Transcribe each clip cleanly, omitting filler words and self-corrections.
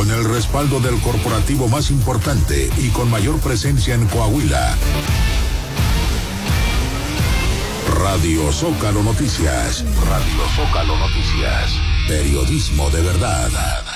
con el respaldo del corporativo más importante y con mayor presencia en Coahuila. Radio Zócalo Noticias. Radio Zócalo Noticias. Periodismo de verdad.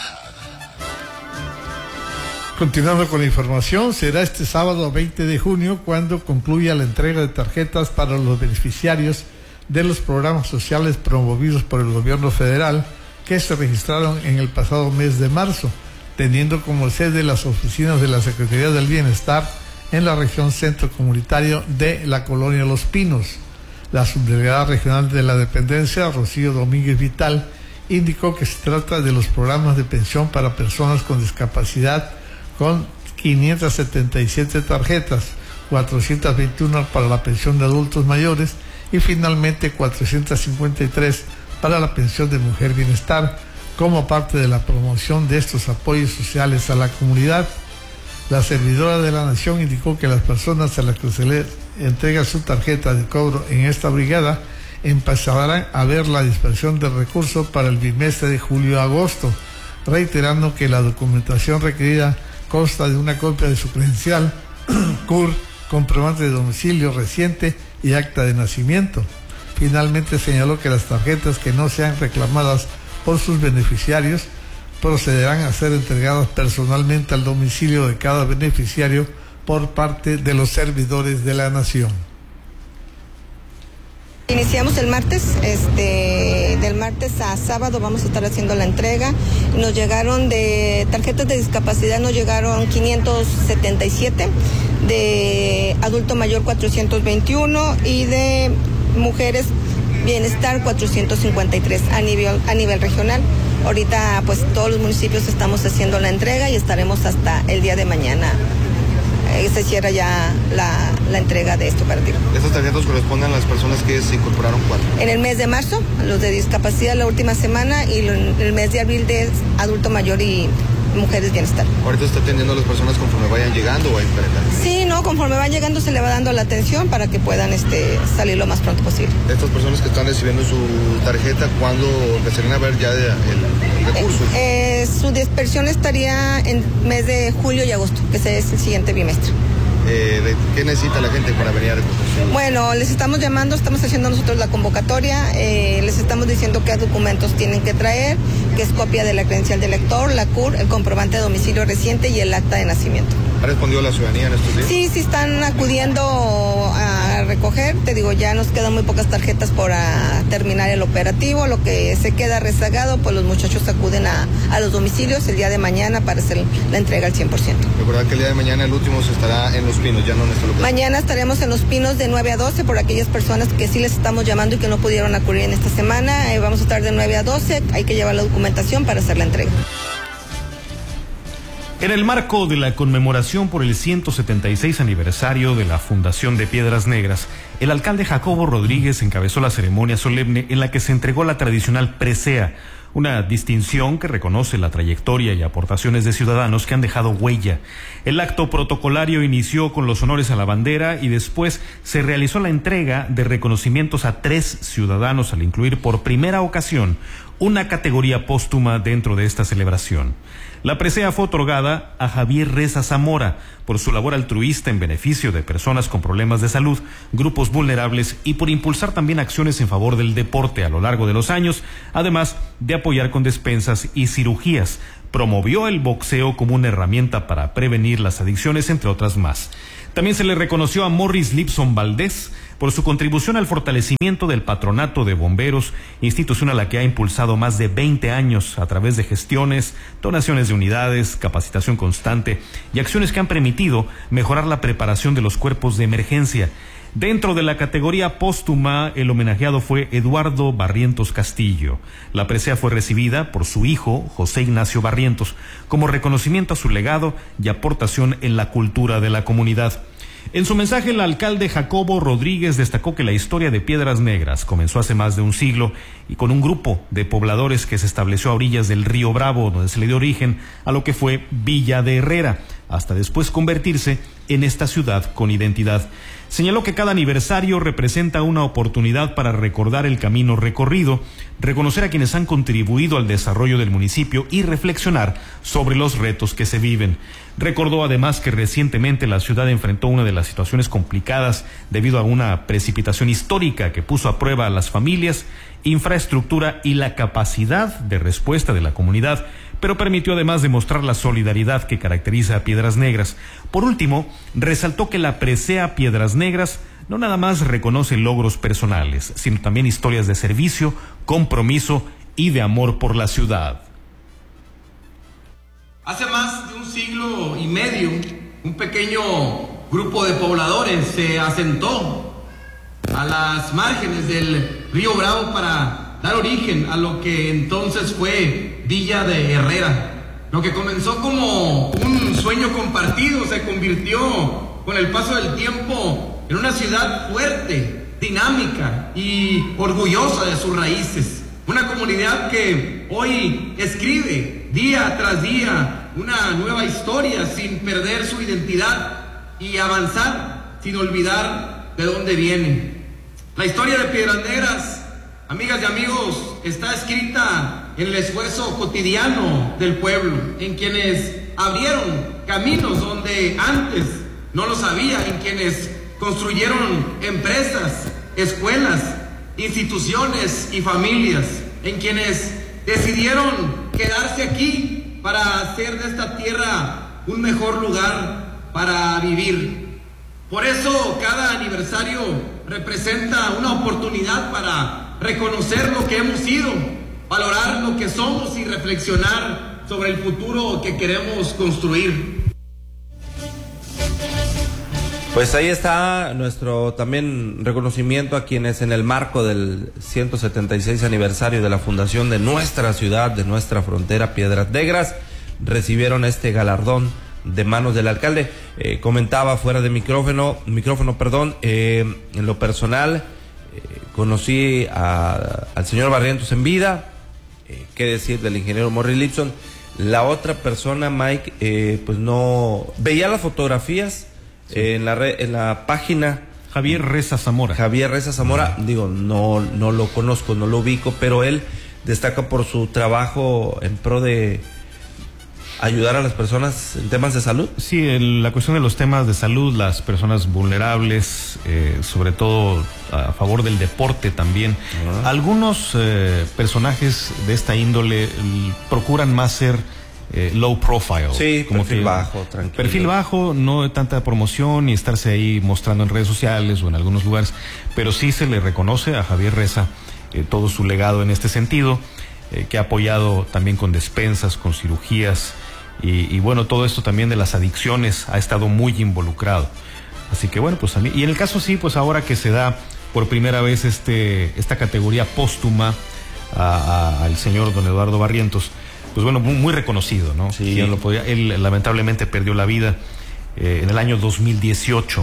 Continuando con la información, será este sábado 20 de junio cuando concluya la entrega de tarjetas para los beneficiarios de los programas sociales promovidos por el gobierno federal que se registraron en el pasado mes de marzo, teniendo como sede las oficinas de la Secretaría del Bienestar en la región centro comunitario de la colonia Los Pinos. La subdelegada regional de la dependencia, Rocío Domínguez Vital, indicó que se trata de los programas de pensión para personas con discapacidad con 577 tarjetas, 421 para la pensión de adultos mayores y finalmente 453 para la pensión de mujer bienestar, como parte de la promoción de estos apoyos sociales a la comunidad. La servidora de la Nación indicó que las personas a las que se les entrega su tarjeta de cobro en esta brigada empezarán a ver la dispersión de recursos para el bimestre de julio-agosto, reiterando que la documentación requerida consta de una copia de su credencial, CUR, comprobante de domicilio reciente y acta de nacimiento. Finalmente señaló que las tarjetas que no sean reclamadas por sus beneficiarios procederán a ser entregadas personalmente al domicilio de cada beneficiario por parte de los servidores de la Nación. Iniciamos el martes, del martes a sábado vamos a estar haciendo la entrega. Nos llegaron de tarjetas de discapacidad, nos llegaron 577, de adulto mayor 421 y de mujeres bienestar 453 a nivel regional. Ahorita pues todos los municipios estamos haciendo la entrega y estaremos hasta el día de mañana. Se cierra ya la entrega de este operativo. ¿Estas tarjetas corresponden a las personas que se incorporaron cuándo? En el mes de marzo, los de discapacidad la última semana y en el mes de abril de adulto mayor y mujeres bienestar. ¿Ahorita está atendiendo a las personas conforme vayan llegando o hay diferentes? Sí, no, conforme van llegando se le va dando la atención para que puedan salir lo más pronto posible. Estas personas que están recibiendo su tarjeta, ¿cuándo empezarían a ver ya el recurso? Su dispersión estaría en mes de julio y agosto, que es el siguiente bimestre. ¿Qué necesita la gente para venir a recoger? Bueno, les estamos llamando, estamos haciendo nosotros la convocatoria, les estamos diciendo qué documentos tienen que traer, que es copia de la credencial del lector, la CUR, el comprobante de domicilio reciente y el acta de nacimiento. ¿Ha respondido la ciudadanía en estos días? Sí, están acudiendo a recoger. Te digo, ya nos quedan muy pocas tarjetas para terminar el operativo. Lo que se queda rezagado, pues los muchachos acuden a los domicilios el día de mañana para hacer la entrega al 100%. Recordad que el día de mañana el último se estará en Los Pinos, ya no en esta localidad. Mañana estaremos en Los Pinos de 9 a 12 por aquellas personas que sí les estamos llamando y que no pudieron acudir en esta semana. Vamos a estar de 9 a 12, hay que llevar la documentación para hacer la entrega. En el marco de la conmemoración por el 176 aniversario de la Fundación de Piedras Negras, el alcalde Jacobo Rodríguez encabezó la ceremonia solemne en la que se entregó la tradicional presea, una distinción que reconoce la trayectoria y aportaciones de ciudadanos que han dejado huella. El acto protocolario inició con los honores a la bandera y después se realizó la entrega de reconocimientos a 3 ciudadanos al incluir por primera ocasión una categoría póstuma dentro de esta celebración. La presea fue otorgada a Javier Reza Zamora por su labor altruista en beneficio de personas con problemas de salud, grupos vulnerables y por impulsar también acciones en favor del deporte a lo largo de los años, además de apoyar con despensas y cirugías. Promovió el boxeo como una herramienta para prevenir las adicciones, entre otras más. También se le reconoció a Morris Lipson Valdés por su contribución al fortalecimiento del Patronato de Bomberos, institución a la que ha impulsado más de 20 años a través de gestiones, donaciones de unidades, capacitación constante y acciones que han permitido mejorar la preparación de los cuerpos de emergencia. Dentro de la categoría póstuma, el homenajeado fue Eduardo Barrientos Castillo. La presea fue recibida por su hijo, José Ignacio Barrientos, como reconocimiento a su legado y aportación en la cultura de la comunidad. En su mensaje, el alcalde Jacobo Rodríguez destacó que la historia de Piedras Negras comenzó hace más de un siglo y con un grupo de pobladores que se estableció a orillas del río Bravo, donde se le dio origen a lo que fue Villa de Herrera, hasta después convertirse en esta ciudad con identidad. Señaló que cada aniversario representa una oportunidad para recordar el camino recorrido, reconocer a quienes han contribuido al desarrollo del municipio y reflexionar sobre los retos que se viven. Recordó además que recientemente la ciudad enfrentó una de las situaciones complicadas debido a una precipitación histórica que puso a prueba a las familias, infraestructura y la capacidad de respuesta de la comunidad, pero permitió además demostrar la solidaridad que caracteriza a Piedras Negras. Por último, resaltó que la presea Piedras Negras no nada más reconoce logros personales, sino también historias de servicio, compromiso y de amor por la ciudad. Hace más de un siglo y medio, un pequeño grupo de pobladores se asentó a las márgenes del río Bravo para dar origen a lo que entonces fue Villa de Herrera. Lo que comenzó como un sueño compartido se convirtió con el paso del tiempo en una ciudad fuerte, dinámica y orgullosa de sus raíces. Una comunidad que hoy escribe día tras día una nueva historia sin perder su identidad y avanzar sin olvidar de dónde viene. La historia de Piedras Negras, amigas y amigos, está escrita en el esfuerzo cotidiano del pueblo, en quienes abrieron caminos donde antes no los había, en quienes construyeron empresas, escuelas, instituciones y familias, en quienes decidieron quedarse aquí para hacer de esta tierra un mejor lugar para vivir. Por eso cada aniversario representa una oportunidad para reconocer lo que hemos sido, valorar lo que somos y reflexionar sobre el futuro que queremos construir. Pues ahí está nuestro también reconocimiento a quienes en el marco del 176 aniversario de la fundación de nuestra ciudad, de nuestra frontera, Piedras Negras, recibieron este galardón de manos del alcalde. Comentaba fuera de micrófono, en lo personal, conocí al señor Barrientos en vida, qué decir del ingeniero Morris Lipson. La otra persona, Mike, pues no veía las fotografías. Sí. En la página Javier Reza Zamora, digo, no lo conozco, no lo ubico, pero él destaca por su trabajo en pro de ayudar a las personas en temas de salud. Sí, la cuestión de los temas de salud, las personas vulnerables, sobre todo a favor del deporte también. Algunos personajes de esta índole procuran más ser low profile. Sí, como perfil bajo, tranquilo. Perfil bajo, no tanta promoción ni estarse ahí mostrando en redes sociales o en algunos lugares, pero sí se le reconoce a Javier Reza todo su legado en este sentido, que ha apoyado también con despensas, con cirugías y bueno, todo esto también de las adicciones ha estado muy involucrado. Así que bueno, pues a mí, y en el caso sí, pues ahora que se da por primera vez esta categoría póstuma al señor don Eduardo Barrientos, pues bueno, muy reconocido, ¿no? Sí. Él lamentablemente perdió la vida en el año 2018.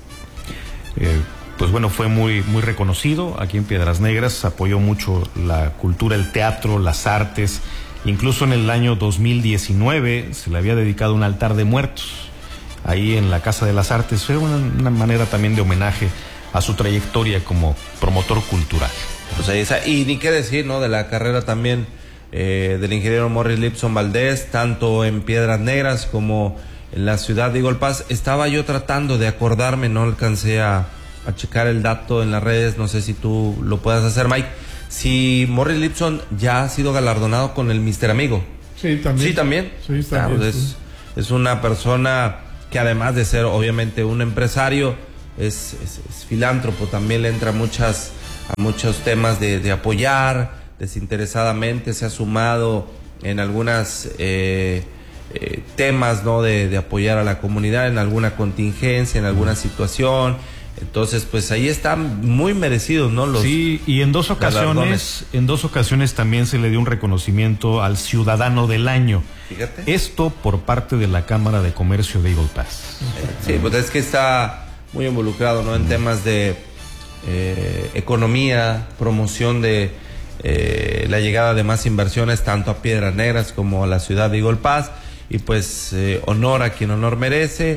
Pues bueno, fue muy reconocido aquí en Piedras Negras, apoyó mucho la cultura, el teatro, las artes. Incluso en el año 2019 se le había dedicado un altar de muertos ahí en la Casa de las Artes. Fue una manera también de homenaje a su trayectoria como promotor cultural. Pues ahí está. Y ni qué decir, ¿no? De la carrera también del ingeniero Morris Lipson Valdés, tanto en Piedras Negras como en la ciudad de Eagle Pass. Estaba yo tratando de acordarme, no alcancé a checar el dato en las redes, no sé si tú lo puedas hacer, Mike, si Morris Lipson ya ha sido galardonado con el Mister Amigo. Sí, también. Sí, también. Sí, también. Pues es una persona que además de ser obviamente un empresario, es filántropo, también le entra a muchos temas de apoyar desinteresadamente, se ha sumado en algunas temas, ¿no? De apoyar a la comunidad en alguna contingencia, en alguna situación. Entonces, pues ahí están muy merecidos, ¿no? Sí, y en dos ocasiones también se le dio un reconocimiento al Ciudadano del Año. Fíjate. Esto por parte de la Cámara de Comercio de Eagle Pass. Sí, pues es que está muy involucrado, ¿no? En temas de economía, promoción de la llegada de más inversiones tanto a Piedras Negras como a la ciudad de Eagle Pass, y pues honor a quien honor merece,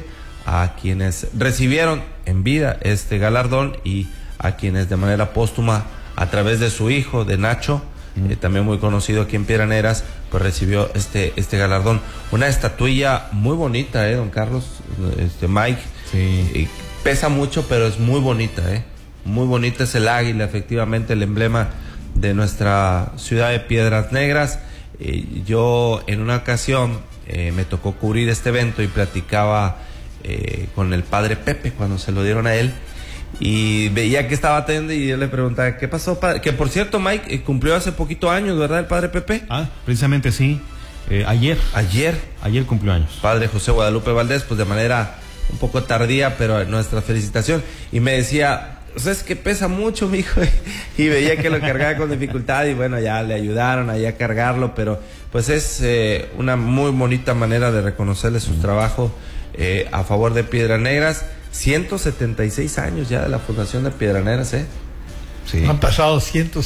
a quienes recibieron en vida este galardón y a quienes de manera póstuma, a través de su hijo, de Nacho, también muy conocido aquí en Piedras Negras, pues recibió este galardón. Una estatuilla muy bonita, don Carlos, Mike. Sí. Pesa mucho, pero es muy bonita, muy bonita. Es el águila, efectivamente, el emblema de nuestra ciudad de Piedras Negras. Yo en una ocasión me tocó cubrir este evento y platicaba con el padre Pepe cuando se lo dieron a él, y veía que estaba atendiendo y yo le preguntaba, ¿qué pasó, padre? Que por cierto, Mike, cumplió hace poquito años, ¿verdad, el padre Pepe? Precisamente sí, ayer cumplió años. Padre José Guadalupe Valdés, pues de manera un poco tardía, pero nuestra felicitación. Y me decía, es que pesa mucho, mijo, y veía que lo cargaba con dificultad, y bueno, ya le ayudaron ahí a cargarlo, pero pues es una muy bonita manera de reconocerle su trabajo a favor de Piedras Negras. 176 años ya de la fundación de Piedras Negras, Sí. Han pasado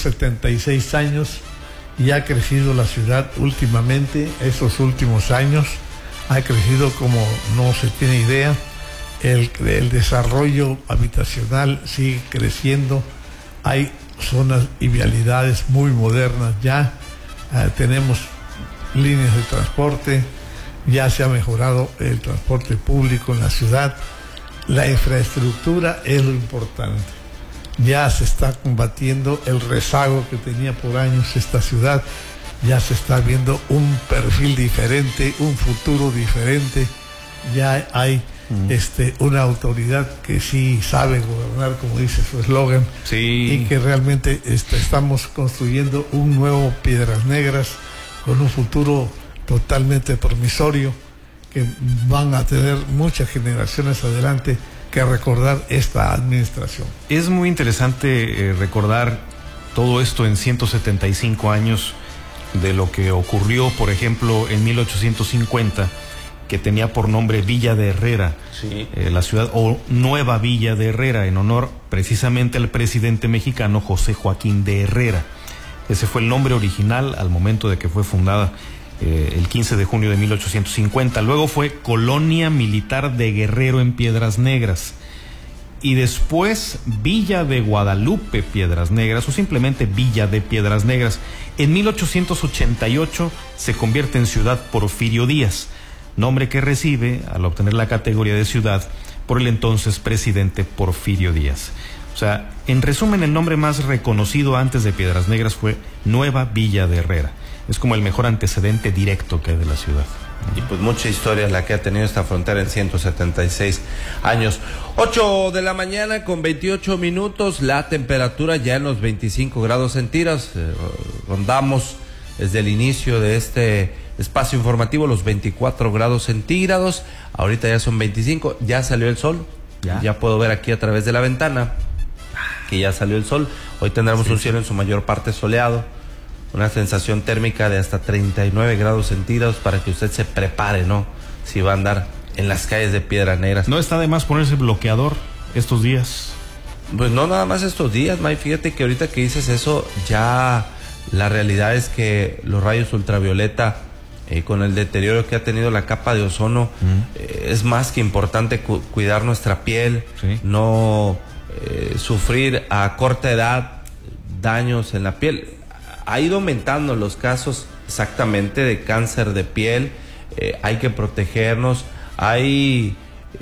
176 años y ha crecido la ciudad últimamente, esos últimos años, ha crecido como no se tiene idea. El desarrollo habitacional sigue creciendo, hay zonas y vialidades muy modernas ya, tenemos líneas de transporte, ya se ha mejorado el transporte público en la ciudad, la infraestructura es lo importante, ya se está combatiendo el rezago que tenía por años esta ciudad, ya se está viendo un perfil diferente, un futuro diferente, ya hay una autoridad que sí sabe gobernar, como dice su eslogan, y que realmente estamos construyendo un nuevo Piedras Negras con un futuro totalmente promisorio, que van a tener muchas generaciones adelante que recordar esta administración. Es muy interesante recordar todo esto en 175 años de lo que ocurrió, por ejemplo, en 1850, que tenía por nombre Villa de Herrera, la ciudad, o Nueva Villa de Herrera, en honor precisamente al presidente mexicano José Joaquín de Herrera. Ese fue el nombre original al momento de que fue fundada el 15 de junio de 1850. Luego fue Colonia Militar de Guerrero en Piedras Negras. Y después Villa de Guadalupe Piedras Negras, o simplemente Villa de Piedras Negras. En 1888 se convierte en Ciudad Porfirio Díaz, nombre que recibe al obtener la categoría de ciudad por el entonces presidente Porfirio Díaz. O sea, en resumen, el nombre más reconocido antes de Piedras Negras fue Nueva Villa de Herrera. Es como el mejor antecedente directo que hay de la ciudad. Y pues mucha historia la que ha tenido esta frontera en 176 años. 8 de la mañana con 28 minutos, la temperatura ya en los 25 grados centígrados. Rondamos desde el inicio de este espacio informativo los 24 grados centígrados. Ahorita ya son 25, ya salió el sol. Ya puedo ver aquí a través de la ventana que ya salió el sol. Hoy tendremos un cielo en su mayor parte soleado, una sensación térmica de hasta 39 grados centígrados para que usted se prepare, ¿no? Si va a andar en las calles de Piedras Negras. No está de más ponerse bloqueador estos días. Pues no nada más estos días, Mike. Fíjate que ahorita que dices eso, ya la realidad es que los rayos ultravioleta, con el deterioro que ha tenido la capa de ozono, es más que importante cuidar nuestra piel, no sufrir a corta edad daños en la piel. Ha ido aumentando los casos exactamente de cáncer de piel, hay que protegernos, hay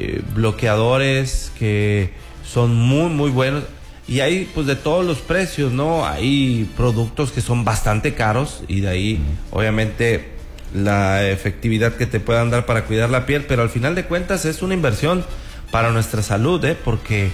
bloqueadores que son muy muy buenos y hay pues de todos los precios, ¿no? Hay productos que son bastante caros y de ahí obviamente la efectividad que te puedan dar para cuidar la piel, pero al final de cuentas es una inversión para nuestra salud, porque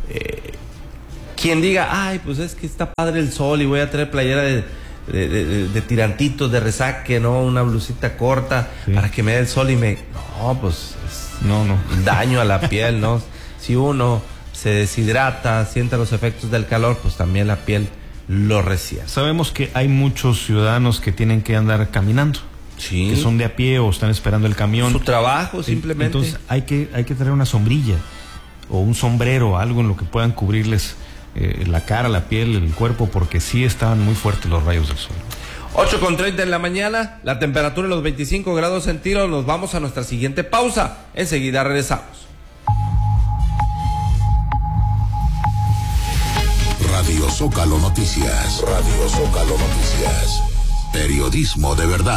quien diga, ay, pues es que está padre el sol y voy a traer playera de tirantitos, de resaque, ¿no? Una blusita corta para que me dé el sol y me... No, pues no. Daño a la piel, ¿no? Si uno se deshidrata, siente los efectos del calor, pues también la piel lo resiente. Sabemos que hay muchos ciudadanos que tienen que andar caminando. Sí. Que son de a pie o están esperando el camión. Su trabajo, simplemente. Entonces hay que traer una sombrilla o un sombrero, algo en lo que puedan cubrirles la cara, la piel, el cuerpo, porque sí están muy fuertes los rayos del sol. 8:30 en la mañana, la temperatura en los 25 grados centígrados. Nos vamos a nuestra siguiente pausa. Enseguida regresamos. Radio Zócalo Noticias. Radio Zócalo Noticias. Periodismo de verdad.